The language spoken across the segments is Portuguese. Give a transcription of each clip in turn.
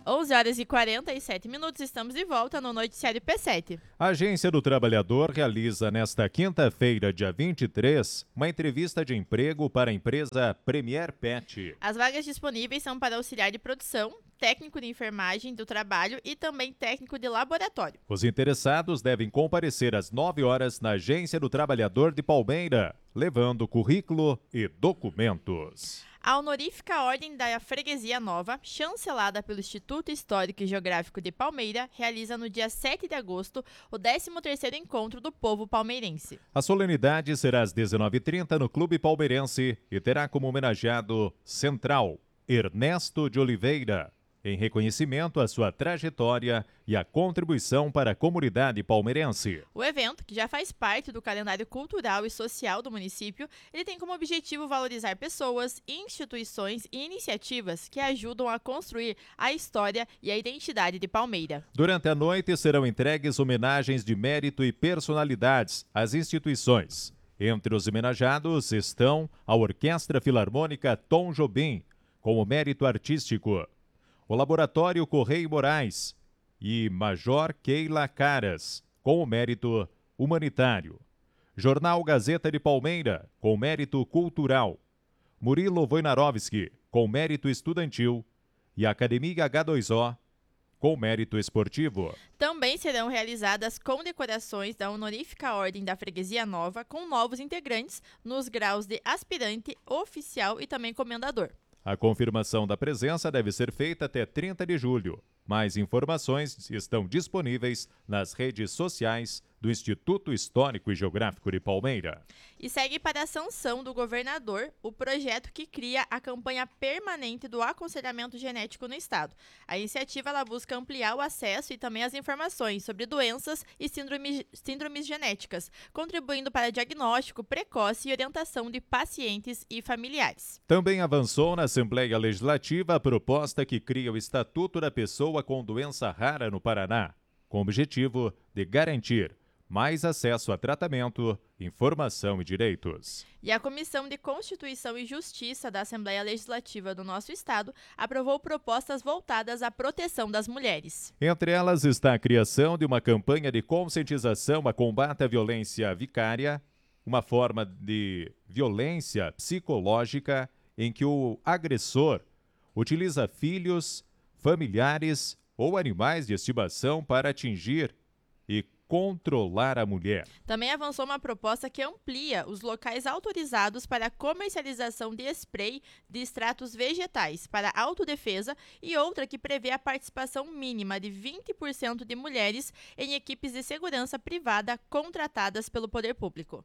11h47, estamos de volta no Noticiário P7. A Agência do Trabalhador realiza nesta quinta-feira, dia 23, uma entrevista de emprego para a empresa Premier Pet. As vagas disponíveis são para auxiliar de produção, técnico de enfermagem do trabalho e também técnico de laboratório. Os interessados devem comparecer às 9 horas na Agência do Trabalhador de Palmeira, levando currículo e documentos. A honorífica Ordem da Freguesia Nova, chancelada pelo Instituto Histórico e Geográfico de Palmeira, realiza no dia 7 de agosto o 13º Encontro do Povo Palmeirense. A solenidade será às 19h30 no Clube Palmeirense e terá como homenageado central Ernesto de Oliveira, em reconhecimento à sua trajetória e à contribuição para a comunidade palmeirense. O evento, que já faz parte do calendário cultural e social do município, ele tem como objetivo valorizar pessoas, instituições e iniciativas que ajudam a construir a história e a identidade de Palmeira. Durante a noite serão entregues homenagens de mérito e personalidades às instituições. Entre os homenageados estão a Orquestra Filarmônica Tom Jobim, com o mérito artístico, o Laboratório Correia Moraes e Major Keila Caras, com o mérito humanitário. Jornal Gazeta de Palmeira, com mérito cultural. Murilo Wojnarowski, com mérito estudantil. E Academia H2O, com mérito esportivo. Também serão realizadas condecorações da honorífica Ordem da Freguesia Nova com novos integrantes nos graus de aspirante, oficial e também comendador. A confirmação da presença deve ser feita até 30 de julho. Mais informações estão disponíveis nas redes sociais do Instituto Histórico e Geográfico de Palmeira. E segue para a sanção do governador o projeto que cria a campanha permanente do aconselhamento genético no estado. A iniciativa ela busca ampliar o acesso e também as informações sobre doenças e síndromes genéticas, contribuindo para diagnóstico precoce e orientação de pacientes e familiares. Também avançou na Assembleia Legislativa a proposta que cria o Estatuto da Pessoa com Doença Rara no Paraná, com o objetivo de garantir mais acesso a tratamento, informação e direitos. E a Comissão de Constituição e Justiça da Assembleia Legislativa do nosso estado aprovou propostas voltadas à proteção das mulheres. Entre elas está a criação de uma campanha de conscientização a combate à violência vicária, uma forma de violência psicológica em que o agressor utiliza filhos, familiares ou animais de estimação para atingir e controlar a mulher. Também avançou uma proposta que amplia os locais autorizados para a comercialização de spray de extratos vegetais para autodefesa e outra que prevê a participação mínima de 20% de mulheres em equipes de segurança privada contratadas pelo poder público.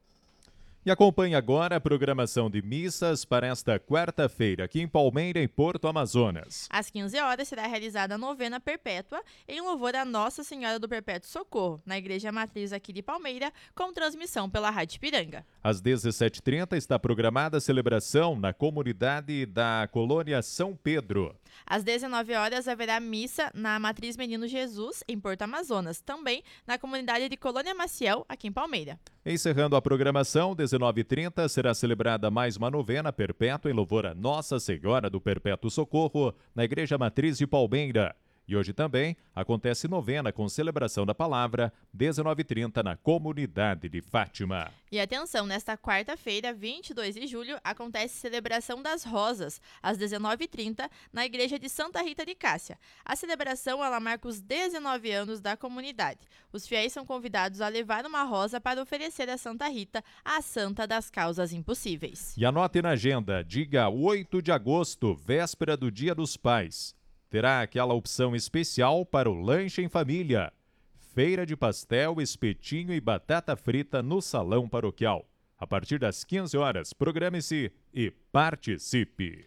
E acompanhe agora a programação de missas para esta quarta-feira aqui em Palmeira, em Porto Amazonas. Às 15 horas será realizada a novena perpétua em louvor a Nossa Senhora do Perpétuo Socorro, na Igreja Matriz aqui de Palmeira, com transmissão pela Rádio Piranga. Às 17h30 está programada a celebração na comunidade da Colônia São Pedro. Às 19 horas haverá missa na Matriz Menino Jesus, em Porto Amazonas, também na comunidade de Colônia Maciel, aqui em Palmeira. Encerrando a programação, 19h30 será celebrada mais uma novena perpétua em louvor a Nossa Senhora do Perpétuo Socorro, na Igreja Matriz de Palmeira. E hoje também acontece novena com celebração da palavra, 19h30 na comunidade de Fátima. E atenção, nesta quarta-feira, 22 de julho, acontece celebração das Rosas, às 19h30, na Igreja de Santa Rita de Cássia. A celebração ela marca os 19 anos da comunidade. Os fiéis são convidados a levar uma rosa para oferecer a Santa Rita, a santa das causas impossíveis. E anote na agenda, dia 8 de agosto, véspera do Dia dos Pais. Terá aquela opção especial para o lanche em família. Feira de pastel, espetinho e batata frita no Salão Paroquial. A partir das 15 horas, programe-se e participe.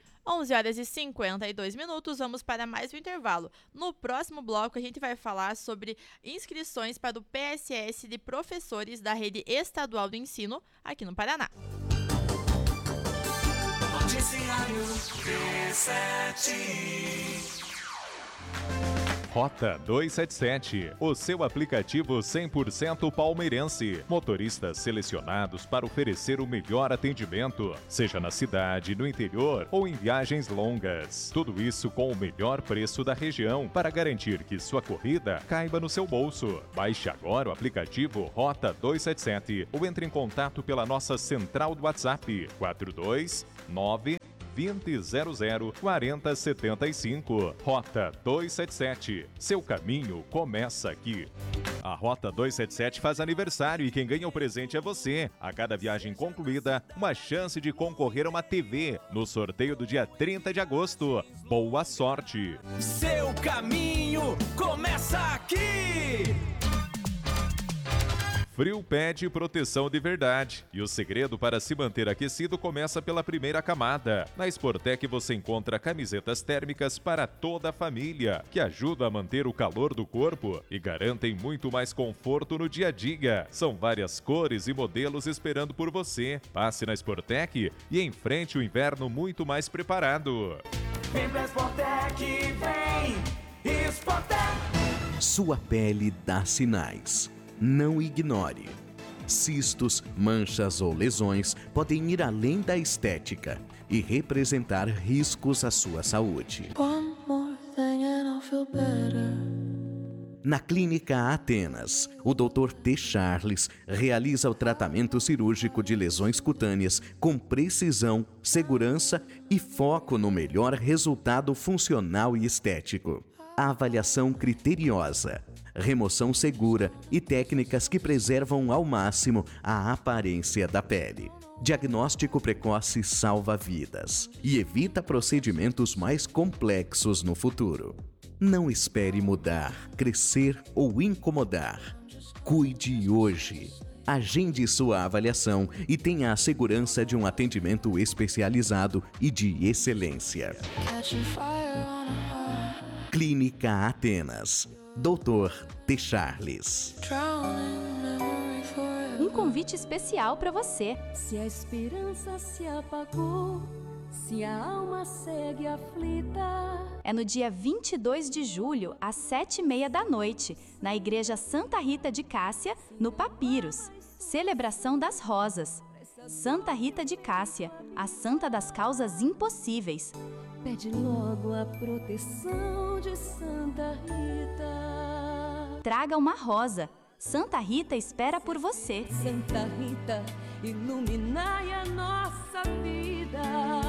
11h52, vamos para mais um intervalo. No próximo bloco, a gente vai falar sobre inscrições para o PSS de professores da rede estadual do ensino aqui no Paraná. Noticiário P7. Rota 277, o seu aplicativo 100% palmeirense. Motoristas selecionados para oferecer o melhor atendimento, seja na cidade, no interior ou em viagens longas. Tudo isso com o melhor preço da região para garantir que sua corrida caiba no seu bolso. Baixe agora o aplicativo Rota 277 ou entre em contato pela nossa central do WhatsApp 429 2000 4075. Rota 277. Seu caminho começa aqui. A Rota 277 faz aniversário e quem ganha o presente é você. A cada viagem concluída, uma chance de concorrer a uma TV no sorteio do dia 30 de agosto. Boa sorte! Seu caminho começa aqui! Frio pede proteção de verdade. E o segredo para se manter aquecido começa pela primeira camada. Na Sportec você encontra camisetas térmicas para toda a família, que ajudam a manter o calor do corpo e garantem muito mais conforto no dia a dia. São várias cores e modelos esperando por você. Passe na Sportec e enfrente o inverno muito mais preparado. Vem pra Sportec, vem! Sportec! Sua pele dá sinais. Não ignore. Cistos, manchas ou lesões podem ir além da estética e representar riscos à sua saúde. Na Clínica Atenas, o Dr. T. Charles realiza o tratamento cirúrgico de lesões cutâneas com precisão, segurança e foco no melhor resultado funcional e estético. Avaliação criteriosa, remoção segura e técnicas que preservam ao máximo a aparência da pele. Diagnóstico precoce salva vidas e evita procedimentos mais complexos no futuro. Não espere mudar, crescer ou incomodar. Cuide hoje. Agende sua avaliação e tenha a segurança de um atendimento especializado e de excelência. Clínica Atenas. Dr. T. Charles. Um convite especial para você. Se a esperança se apagou, se a alma segue aflita. É no dia 22 de julho, às 7h30 na Igreja Santa Rita de Cássia, no Papiros. Celebração das Rosas. Santa Rita de Cássia, a santa das causas impossíveis. Pede logo a proteção de Santa Rita. Traga uma rosa. Santa Rita espera por você. Santa Rita, iluminai a nossa vida.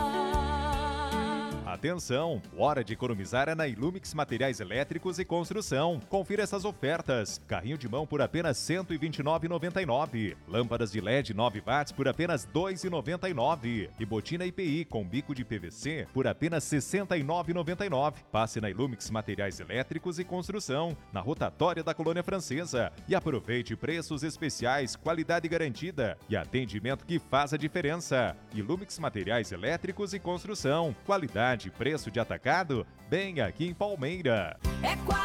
Atenção, hora de economizar é na Ilumix Materiais Elétricos e Construção. Confira essas ofertas. Carrinho de mão por apenas R$ 129,99. Lâmpadas de LED 9 watts por apenas R$ 2,99. E botina IPI com bico de PVC por apenas R$ 69,99. Passe na Ilumix Materiais Elétricos e Construção, na rotatória da Colônia Francesa. E aproveite preços especiais, qualidade garantida e atendimento que faz a diferença. Ilumix Materiais Elétricos e Construção. Qualidade, preço de atacado, bem aqui em Palmeira.